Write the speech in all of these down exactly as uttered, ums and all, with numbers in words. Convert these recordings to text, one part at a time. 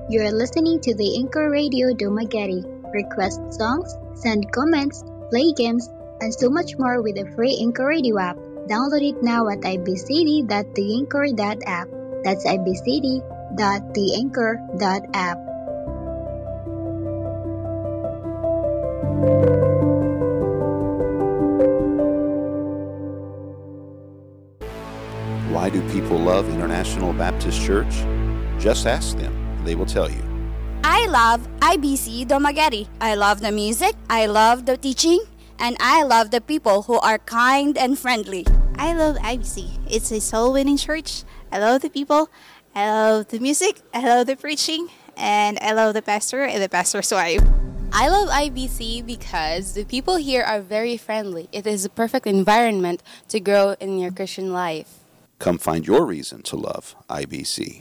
You're listening to the Anchor Radio Dumaguete. Request songs, send comments, play games, and so much more with the free Anchor Radio app. Download it now at i b c d dot the anchor dot app. That's i b c d dot the anchor dot app. Why do people love International Baptist Church? Just ask them. They will tell you. I love I B C Dumaguete. I love the music, I love the teaching, and I love the people who are kind and friendly. I love I B C. It's a soul-winning church. I love the people. I love the music. I love the preaching. And I love the pastor and the pastor's wife. I love I B C because the people here are very friendly. It is a perfect environment to grow in your Christian life. Come find your reason to love I B C.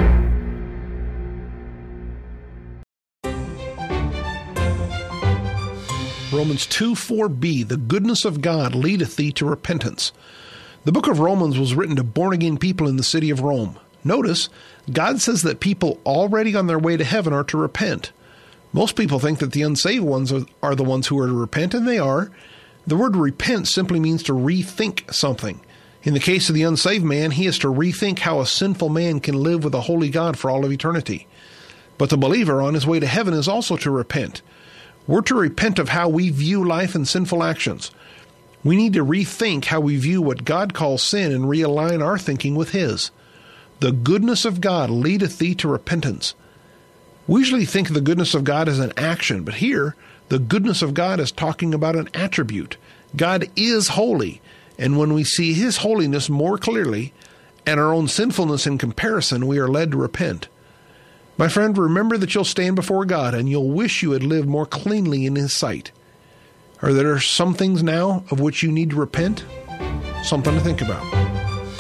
Romans two four b, the goodness of God leadeth thee to repentance. The book of Romans was written to born-again people in the city of Rome. Notice, God says that people already on their way to heaven are to repent. Most people think that the unsaved ones are, are the ones who are to repent, and they are. The word repent simply means to rethink something. In the case of the unsaved man, he is to rethink how a sinful man can live with a holy God for all of eternity. But the believer on his way to heaven is also to repent. We're to repent of how we view life and sinful actions. We need to rethink how we view what God calls sin and realign our thinking with His. The goodness of God leadeth thee to repentance. We usually think of the goodness of God as an action, but here, the goodness of God is talking about an attribute. God is holy, and when we see His holiness more clearly and our own sinfulness in comparison, we are led to repent. My friend, remember that you'll stand before God and you'll wish you had lived more cleanly in His sight. Are there some things now of which you need to repent? Something to think about.